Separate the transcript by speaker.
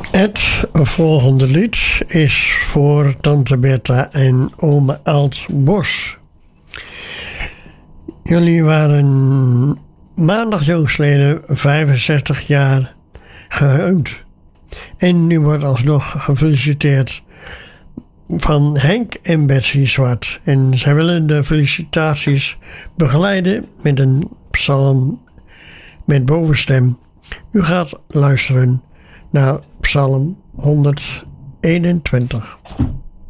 Speaker 1: Het volgende lied is voor tante Bertha en ome Alt Bos. Jullie waren maandag jongstleden 65 jaar gehuwd. En nu wordt alsnog gefeliciteerd van Henk en Betsy Zwart. En zij willen de felicitaties begeleiden met een psalm met bovenstem. U gaat luisteren naar Psalm 121.